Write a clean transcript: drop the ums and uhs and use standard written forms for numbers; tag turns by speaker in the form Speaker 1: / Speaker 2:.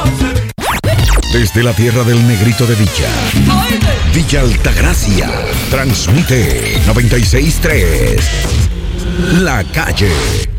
Speaker 1: Desde la tierra del negrito de Villa, Villa Altagracia, transmite 96.3 La Calle.